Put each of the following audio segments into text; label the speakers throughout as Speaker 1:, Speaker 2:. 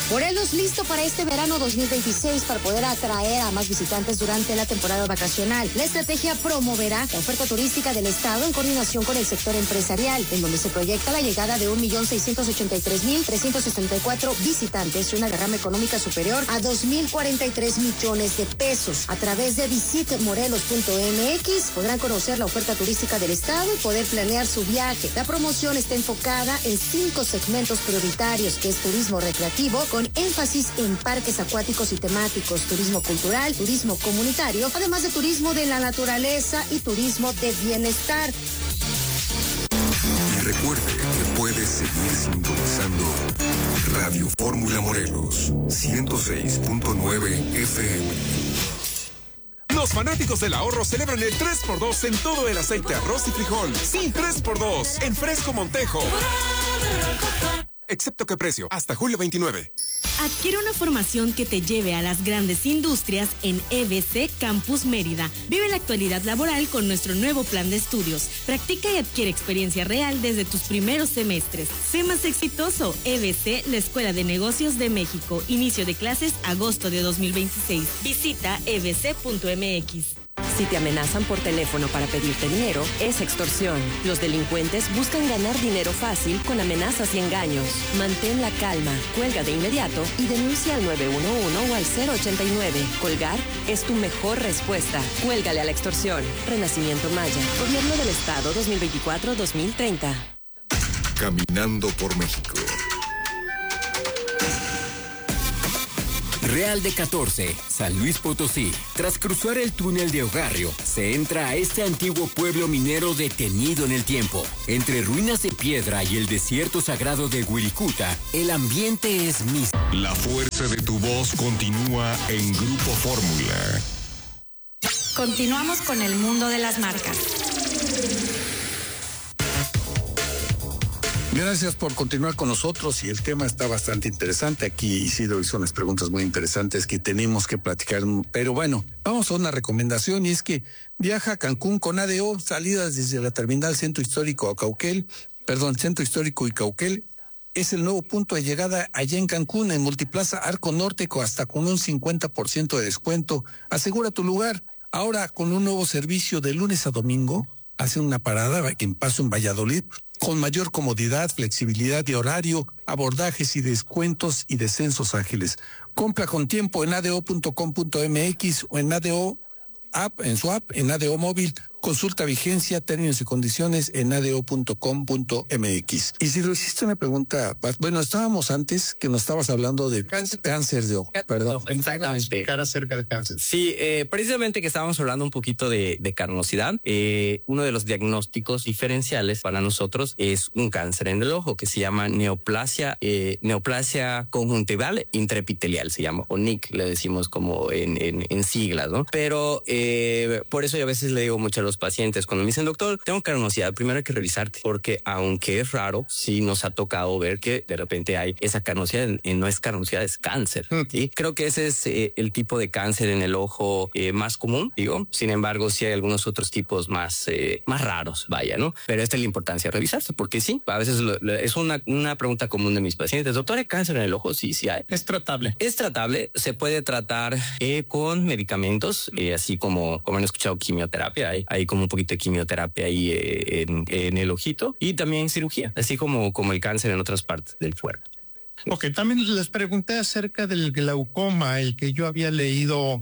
Speaker 1: Morelos listo para este verano 2026 para poder atraer a más visitantes durante la temporada vacacional. La estrategia promoverá la oferta turística del estado en coordinación con el sector empresarial, en donde se proyecta la llegada de 1.683.364 visitantes y una derrama económica superior a 2.043 millones de pesos. A través de visitmorelos.mx podrán conocer la oferta turística del estado y poder planear su viaje. La promoción está enfocada en 5 segmentos prioritarios, que es turismo recreativo, con énfasis en parques acuáticos y temáticos, turismo cultural, turismo comunitario, además de turismo de la naturaleza y turismo de bienestar.
Speaker 2: Y recuerde que puede seguir sintonizando Radio Fórmula Morelos 106.9 FM.
Speaker 3: Los fanáticos del ahorro celebran el 3x2 en todo el aceite, arroz y frijol. Sí, 3x2 en Fresco Montejo. Excepto que precio, hasta julio 29.
Speaker 4: Adquiere una formación que te lleve a las grandes industrias en EBC Campus Mérida. Vive la actualidad laboral con nuestro nuevo plan de estudios. Practica y adquiere experiencia real desde tus primeros semestres. Sé más exitoso. EBC, la Escuela de Negocios de México. Inicio de clases agosto de 2026. Visita ebc.mx.
Speaker 5: Si te amenazan por teléfono para pedirte dinero, es extorsión. Los delincuentes buscan ganar dinero fácil con amenazas y engaños. Mantén la calma, cuelga de inmediato y denuncia al 911 o al 089. Colgar es tu mejor respuesta. Cuélgale a la extorsión. Renacimiento Maya. Gobierno del Estado 2024-2030.
Speaker 2: Caminando por México.
Speaker 6: Real de 14, San Luis Potosí. Tras cruzar el túnel de Ogarrio, se entra a este antiguo pueblo minero detenido en el tiempo. Entre ruinas de piedra y el desierto sagrado de Wirikuta, el ambiente es mismo.
Speaker 2: La fuerza de tu voz continúa en Grupo Fórmula.
Speaker 4: Continuamos con el mundo de las marcas.
Speaker 7: Gracias por continuar con nosotros y el tema está bastante interesante. Aquí Isidro hizo unas preguntas muy interesantes que tenemos que platicar, pero bueno, vamos a una recomendación y es que viaja a Cancún con ADO, salidas desde la terminal Centro Histórico Centro Histórico y Cauquel. Es el nuevo punto de llegada allá en Cancún, en Multiplaza Arco Norte, hasta con un 50% de descuento. Asegura tu lugar. Ahora con un nuevo servicio de lunes a domingo, hacen una parada en Paso en Valladolid, con mayor comodidad, flexibilidad de horario, abordajes y descuentos y descensos ágiles. Compra con tiempo en ado.com.mx o en ADO app, en su app, en ADO móvil. Consulta vigencia, términos y condiciones en ado.com.mx. Y si lo hiciste una pregunta, bueno, estábamos antes que nos estabas hablando de cáncer de ojo, perdón.
Speaker 8: Exactamente. Acerca del cáncer.
Speaker 9: Sí, precisamente que estábamos hablando un poquito de carnosidad. Uno de los diagnósticos diferenciales para nosotros es un cáncer en el ojo que se llama neoplasia conjuntival intraepitelial, se llama, o NIC, le decimos como en siglas, ¿no? Pero por eso yo a veces le digo mucho a los pacientes, cuando me dicen, doctor, tengo carnosidad, primero hay que revisarte, porque aunque es raro, sí nos ha tocado ver que de repente hay esa carnosidad, no es carnosidad, es cáncer. ¿Sí? Creo que ese es el tipo de cáncer en el ojo más común, digo. Sin embargo, sí hay algunos otros tipos más raros, vaya, ¿no? Pero esta es la importancia de revisarse, porque sí, a veces es una pregunta común de mis pacientes. Doctor, ¿hay cáncer en el ojo? Sí, sí hay.
Speaker 8: Es tratable.
Speaker 9: Es tratable, se puede tratar con medicamentos, así como han escuchado quimioterapia, hay como un poquito de quimioterapia ahí en el ojito, y también cirugía, así como el cáncer en otras partes del cuerpo.
Speaker 8: Ok, también les pregunté acerca del glaucoma, el que yo había leído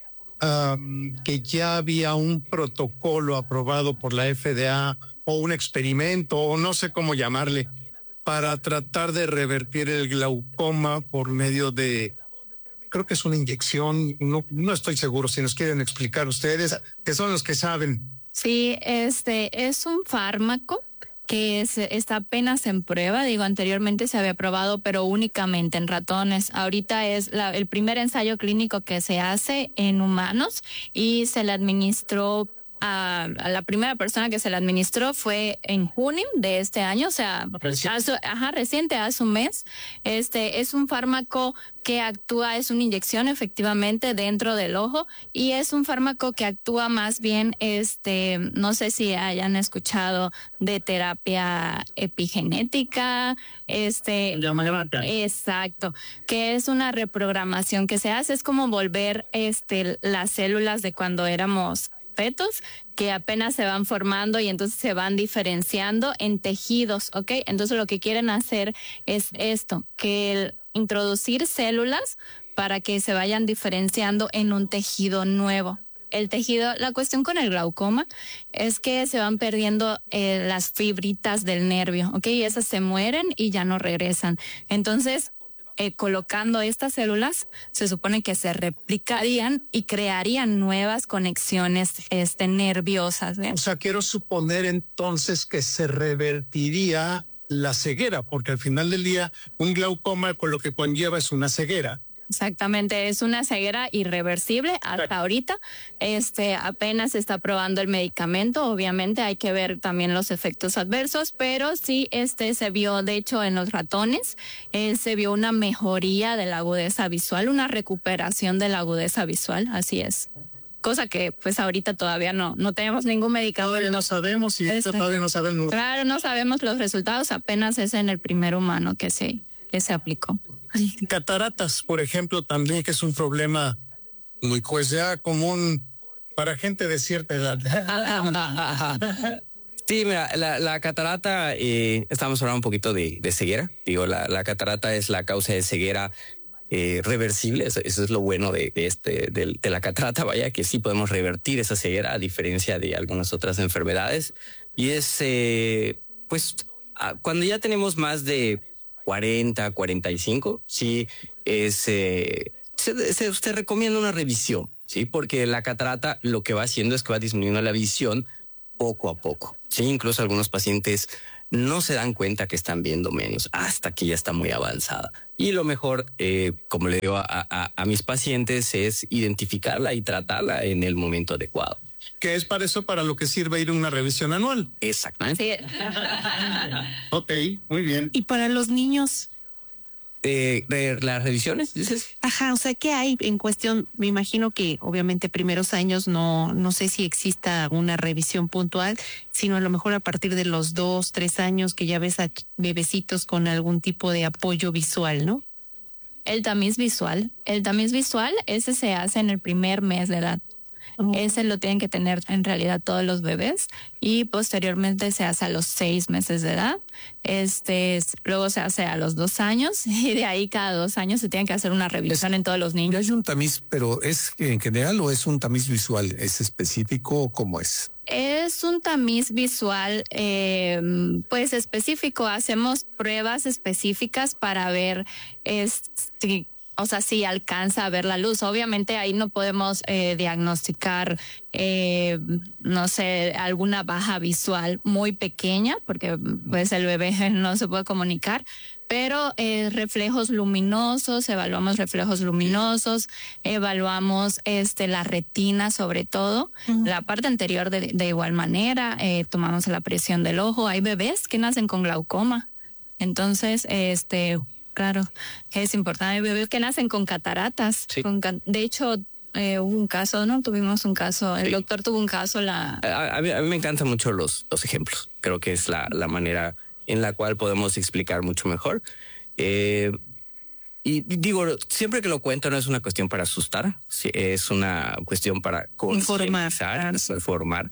Speaker 8: que ya había un protocolo aprobado por la FDA o un experimento, o no sé cómo llamarle, para tratar de revertir el glaucoma por medio de, creo que es una inyección, no estoy seguro, si nos quieren explicar ustedes, que son los que saben.
Speaker 10: Sí, es un fármaco que está apenas en prueba. Digo, anteriormente se había probado, pero únicamente en ratones. Ahorita es el primer ensayo clínico que se hace en humanos y se le administró a la primera persona que se le administró fue en junio de este año, o sea, reciente, hace un mes. Es un fármaco que actúa, es una inyección efectivamente dentro del ojo y es un fármaco que actúa más bien, no sé si hayan escuchado de terapia epigenética, exacto, que es una reprogramación que se hace, es como volver las células de cuando éramos fetos que apenas se van formando y entonces se van diferenciando en tejidos, ¿ok? Entonces lo que quieren hacer es esto, que introducir células para que se vayan diferenciando en un tejido nuevo. El tejido, la cuestión con el glaucoma es que se van perdiendo las fibritas del nervio, ¿ok? Y esas se mueren y ya no regresan. Entonces, colocando estas células, se supone que se replicarían y crearían nuevas conexiones nerviosas.
Speaker 8: O sea, quiero suponer entonces que se revertiría la ceguera, porque al final del día un glaucoma con lo que conlleva es una ceguera.
Speaker 10: Exactamente, es una ceguera irreversible hasta ahorita. Apenas se está probando el medicamento, obviamente hay que ver también los efectos adversos, pero sí se vio, de hecho, en los ratones, se vio una mejoría de la agudeza visual, una recuperación de la agudeza visual, así es. Cosa que pues ahorita todavía no tenemos ningún medicamento.
Speaker 8: Todavía no sabemos y todavía no sabemos.
Speaker 10: Claro, no sabemos los resultados, apenas es en el primer humano que se aplicó.
Speaker 8: Cataratas, por ejemplo, también, que es un problema muy ya común para gente de cierta edad.
Speaker 9: Sí, mira, la catarata, estamos hablando un poquito de ceguera. Digo, la catarata es la causa de ceguera reversible. Eso es lo bueno de la catarata, vaya, que sí podemos revertir esa ceguera a diferencia de algunas otras enfermedades. Y pues, cuando ya tenemos más de 40, 45, sí, se recomienda una revisión, ¿sí? Porque la catarata lo que va haciendo es que va disminuyendo la visión poco a poco, ¿sí? Incluso algunos pacientes no se dan cuenta que están viendo menos hasta que ya está muy avanzada. Y lo mejor, como le digo a mis pacientes, es identificarla y tratarla en el momento adecuado.
Speaker 8: Que es para eso para lo que sirve ir a una revisión anual.
Speaker 9: Exactamente.
Speaker 10: Sí.
Speaker 8: Ok, muy bien.
Speaker 11: ¿Y para los niños?
Speaker 9: ¿Las revisiones, dices?
Speaker 11: Ajá, o sea, ¿qué hay en cuestión? Me imagino que obviamente primeros años no sé si exista una revisión puntual, sino a lo mejor a partir de los 2, 3 años que ya ves a bebecitos con algún tipo de apoyo visual, ¿no?
Speaker 10: El tamiz visual, ese se hace en el primer mes de edad. Ese lo tienen que tener en realidad todos los bebés y posteriormente se hace a los 6 meses de edad. Luego se hace a los 2 años y de ahí cada 2 años se tiene que hacer una revisión en todos los niños.
Speaker 7: ¿Hay un tamiz, pero es en general o es un tamiz visual? ¿Es específico o cómo es?
Speaker 10: Es un tamiz visual, pues específico. Hacemos pruebas específicas para ver o sea, si alcanza a ver la luz. Obviamente ahí no podemos diagnosticar, no sé, alguna baja visual muy pequeña, porque pues el bebé no se puede comunicar, pero reflejos luminosos, evaluamos reflejos luminosos, evaluamos la retina sobre todo, la parte anterior de igual manera, tomamos la presión del ojo. Hay bebés que nacen con glaucoma, entonces claro, es importante. Hay bebés que nacen con cataratas. Sí. De hecho, hubo un caso, ¿no? Tuvimos un caso, el doctor tuvo un caso.
Speaker 9: A mí me encantan mucho los ejemplos. Creo que es la manera en la cual podemos explicar mucho mejor. Y digo, siempre que lo cuento no es una cuestión para asustar, sí, es una cuestión para informar.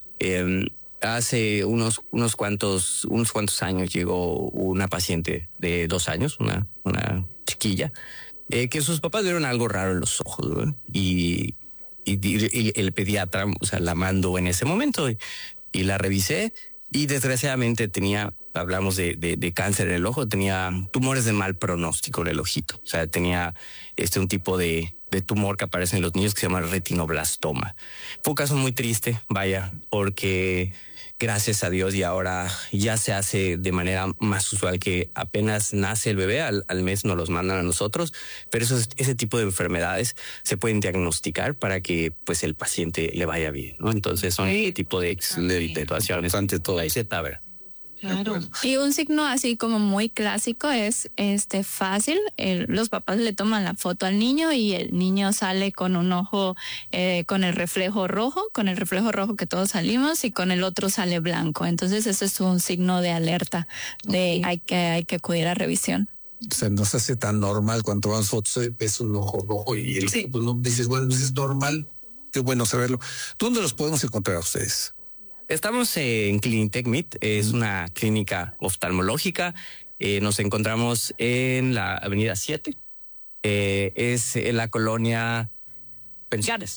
Speaker 9: Hace unos cuantos años llegó una paciente de 2 años, una chiquilla, que sus papás vieron algo raro en los ojos, ¿no? Y el pediatra, o sea, la mandó en ese momento y la revisé y desgraciadamente hablamos de cáncer en el ojo, tenía tumores de mal pronóstico en el ojito, o sea, tenía un tipo de tumor que aparece en los niños que se llama retinoblastoma. Fue un caso muy triste, vaya, porque gracias a Dios, y ahora ya se hace de manera más usual que apenas nace el bebé, al mes nos los mandan a nosotros, pero ese tipo de enfermedades se pueden diagnosticar para que pues el paciente le vaya bien, ¿no? Entonces son tipo de situaciones ante toda esa etapa.
Speaker 10: Claro. Y un signo así como muy clásico es fácil. Los papás le toman la foto al niño y el niño sale con un ojo con el reflejo rojo que todos salimos, y con el otro sale blanco. Entonces eso es un signo de alerta de hay que acudir a revisión.
Speaker 7: O sea, no se hace tan normal cuando vas fotos, ves un ojo rojo y pues no dices, bueno, es normal. Qué bueno saberlo. ¿Dónde los podemos encontrar a ustedes?
Speaker 9: Estamos en Clinitec MIT, es una clínica oftalmológica. Nos encontramos en la avenida 7, es en la colonia Pensiones.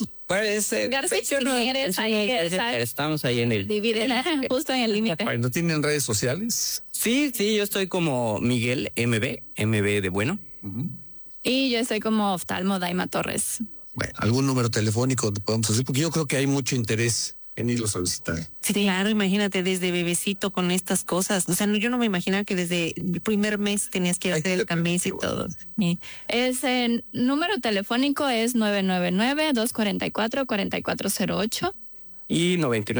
Speaker 9: Estamos ahí en el...
Speaker 10: Justo en el límite.
Speaker 7: ¿No tienen redes sociales?
Speaker 9: Sí, yo estoy como Miguel MB de bueno.
Speaker 10: Y yo estoy como oftalmo Daima Torres.
Speaker 7: Bueno, algún número telefónico podemos hacer, porque yo creo que hay mucho interés en irlos a visitar.
Speaker 11: Sí, claro, imagínate desde bebecito con estas cosas. O sea, yo no me imaginaba que desde el primer mes tenías que hacer el camis y todo.
Speaker 10: El número telefónico es 999-244-4408.
Speaker 9: Y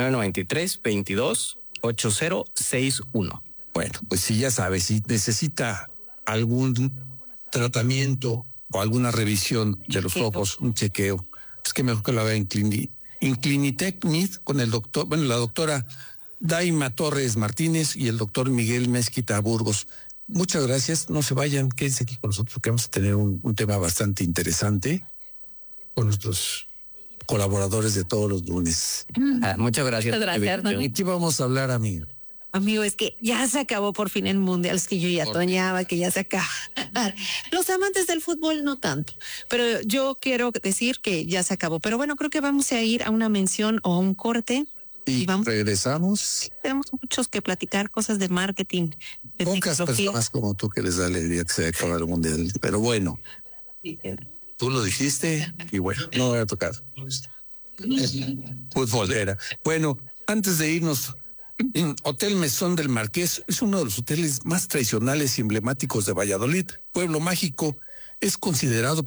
Speaker 9: 9993-228061.
Speaker 7: Bueno, pues sí, ya sabes, si necesita algún tratamiento o alguna revisión de los ojos, un chequeo, es que mejor que lo haga en Clinitec MIT con el doctor, la doctora Daima Torres Martínez y el doctor Miguel Mezquita Burgos. Muchas gracias, no se vayan, quédense aquí con nosotros, que vamos a tener un tema bastante interesante con nuestros colaboradores de todos los lunes.
Speaker 9: Muchas gracias.
Speaker 10: Muchas gracias.
Speaker 7: Aquí vamos a hablar, amigo.
Speaker 11: Amigo, es que ya se acabó por fin el mundial, es que yo ya soñaba que ya se acaba. Los amantes del fútbol no tanto, pero yo quiero decir que ya se acabó. Pero bueno, creo que vamos a ir a una mención o a un corte.
Speaker 7: Y regresamos.
Speaker 11: Tenemos muchos que platicar, cosas de marketing, de
Speaker 7: pocas
Speaker 11: tecnología.
Speaker 7: Personas como tú que les da alegría que se acaba el mundial, pero bueno, tú lo dijiste y bueno, no voy a tocar. Futbolera. Bueno, antes de irnos, Hotel Mesón del Marqués es uno de los hoteles más tradicionales y emblemáticos de Valladolid. Pueblo mágico, es considerado